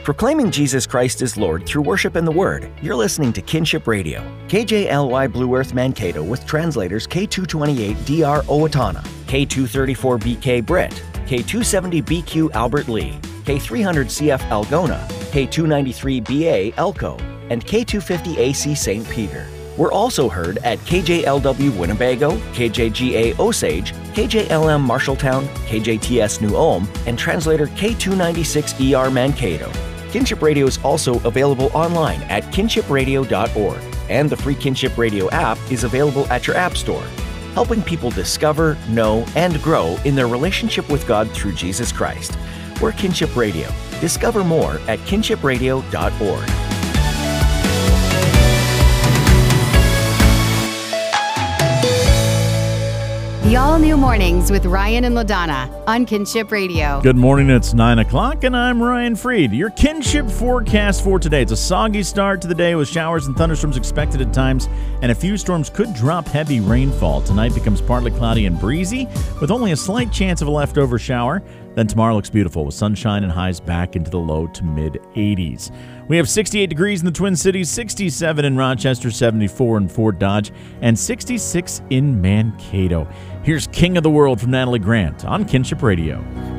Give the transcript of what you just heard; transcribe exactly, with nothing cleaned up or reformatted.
Proclaiming Jesus Christ as Lord through worship and the Word, you're listening to Kinship Radio. K J L Y Blue Earth Mankato with translators K two twenty-eight D R Owatonna, K two thirty-four B K Britt, K two seventy B Q Albert Lee, K three hundred C F Algona, K two ninety-three B A Elko, and K two fifty A C Saint Peter. We're also heard at K J L W Winnebago, K J G A Osage, K J L M Marshalltown, K J T S New Ulm, and translator K two ninety-six E R Mankato. Kinship Radio is also available online at kinship radio dot org, and the free Kinship Radio app is available at your app store, helping people discover, know, and grow in their relationship with God through Jesus Christ. We're Kinship Radio. Discover more at kinship radio dot org. The all-new mornings with Ryan and LaDonna on Kinship Radio. Good morning, it's nine o'clock, and I'm Ryan Freed. Your Kinship forecast for today. It's a soggy start to the day with showers and thunderstorms expected at times, and a few storms could drop heavy rainfall. Tonight becomes partly cloudy and breezy, with only a slight chance of a leftover shower. Then tomorrow looks beautiful with sunshine and highs back into the low to mid eighties. We have sixty-eight degrees in the Twin Cities, sixty-seven in Rochester, seventy-four in Fort Dodge, and sixty-six in Mankato. Here's King of the World from Natalie Grant on Kinship Radio.